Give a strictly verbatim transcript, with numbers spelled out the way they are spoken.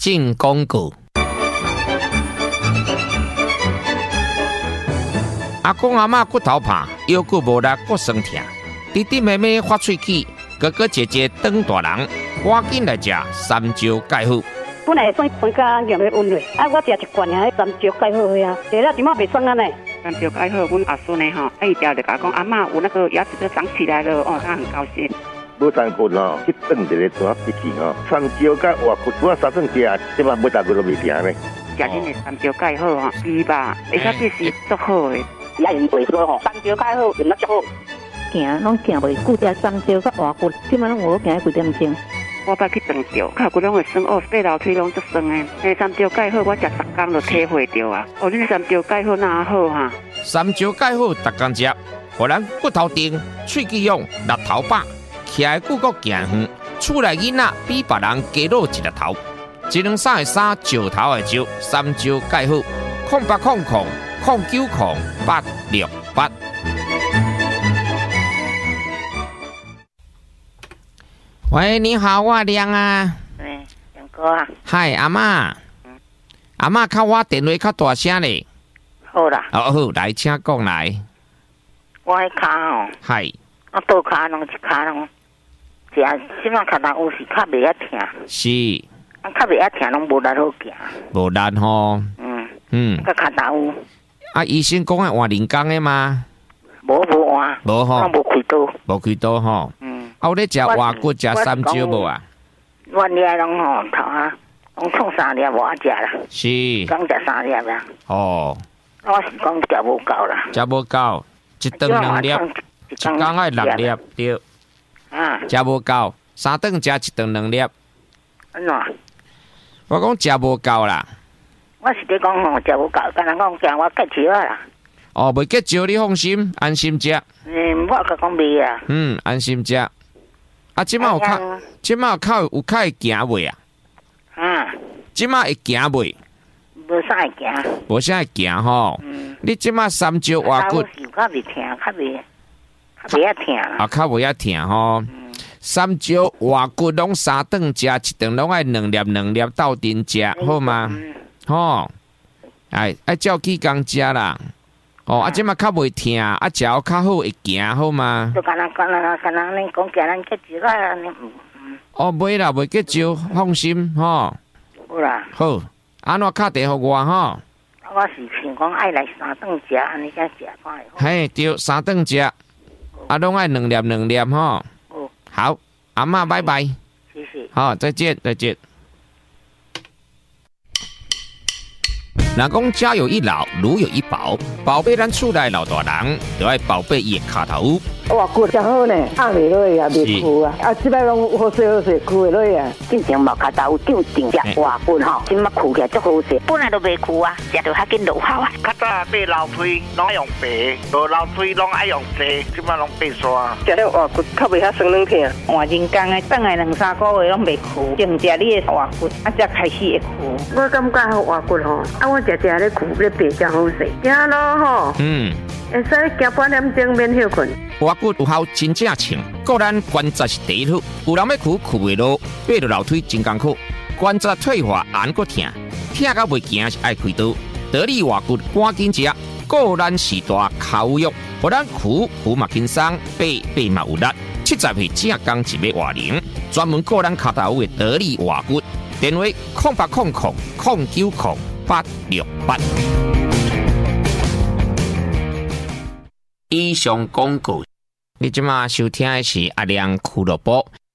进广告。阿公阿嬷骨头怕，腰骨无力，骨酸痛，弟弟妹妹发喙齿，哥哥姐姐长大人，赶紧来食三椒钙好。 本来算酸甲咸的温热，啊，我食一罐啊，三椒钙好啊，食了即马袂酸啊呢。 三椒钙好，阮阿孙呢吼，伊条就甲讲阿嬷有那个牙齿都长起来了，哦，他很高兴。 无三骨哦，去炖一个抓鼻气哦，三椒甲活骨，我三顿食，即马每大骨都袂停呢。 食恁的三椒钙好吼，伊吧，而且这是足好的。 也用袂说吼，三椒钙好用得足好。 行拢行袂久，食三椒甲活骨，即马拢有行几点钟。 我捌去长着，脚骨拢会酸哦，爬楼梯拢足酸的。迄三椒钙好，我食十工就体会着啊。哦，恁三椒钙好哪好哈？ 三椒钙好，逐工食，互咱骨头硬，喙齿勇，力头饱，徛的骨骼行远，厝内囡仔比别人加落一粒头。一两三的三，石头的石，三椒钙好，空八空空空九空八六八。喂，你好，我亮啊。 哎，杨哥啊。 嗨，阿嬷。嗯。阿嬷，较我电话较大声咧。 好啦。 哦好，来，请讲来。 我迄骹吼。 嗨。 我倒骹拢一骹拢，食即马脚头有时较袂遐疼。 是。 啊，较袂遐疼，拢无力好行。 无力吼。 嗯。 嗯。 个脚头有。 啊，医生讲爱换人工的吗？ 无无换。 无吼。 我无开刀。 无开刀吼。 嗯。 啊，有咧食活骨、食三椒无啊？ 我掠拢吼头啊，拢创三粒无食啦。 是。 刚食三粒啦。 哦。 我是讲食无够啦。 食无够，一顿两粒，一工爱六粒对。 啊。 食无够，三顿食一顿两粒。 安怎？ 我讲食无够啦。 我是咧讲吼食无够，敢若讲惊我结石啦。 哦，袂结石，你放心，安心食。 嗯，我甲讲袂啊。 嗯，安心食。啊，即马有较，即马有较有较会行袂啊？ 啊。 即马会行袂？ 无啥会行。 无啥会行吼。嗯。你即马三椒活骨。 较袂疼，较袂，较袂遐疼。 啊，较袂遐疼吼。嗯。三椒活骨拢三顿食，一顿拢爱两粒两粒斗阵食，好吗？嗯。吼。哎，爱照起工食啦。哦，啊，即马较袂疼，啊，食较好会行，好吗？ 就敢若敢若敢若恁讲惊咱结石啦，你哦，袂啦，袂结石，放心吼。 好啦。 好，安怎敲电互我吼？ 我是想讲爱来三顿食，安尼才食看会好。 嘿，对，三顿食，啊，拢爱两粒两粒吼。 哦。 好，阿嬷拜拜。 谢谢。 好，再见，再见。若讲家有一老，如有一宝，宝贝咱厝内老大人，就要宝贝伊的脚头。 哇，骨真好呢，压袂落去啊，袂枯啊，啊，即摆拢好势好势，枯会落去啊。 进前毛脚头有长长只活骨吼，即马枯起来足好势，本来都袂枯啊，食着较紧落效啊。 较早爬楼梯拢用爬，无楼梯拢爱用坐，即马拢爬山。 食了活骨较袂遐酸软疼。 换人工的，等来两三个月拢袂枯，净食你的活骨，啊才开始会枯。 我感觉好活骨吼，啊我食食咧枯咧爬真好势，行路吼。 嗯。 会使行半点钟免休困。 活骨有效真正称，个咱关节是第一好。有人要苦苦袂落，爬落楼梯真艰苦，关节退化按个疼，疼到袂行是爱开刀。得力活骨赶紧食，个咱时大口肉，互咱苦苦嘛轻松，爬爬嘛有力。七十岁正刚一要活龄，专门个咱脚头的得力活骨。电话空八空空空九空八六八。以上广告，你即马收听的是阿亮俱乐部。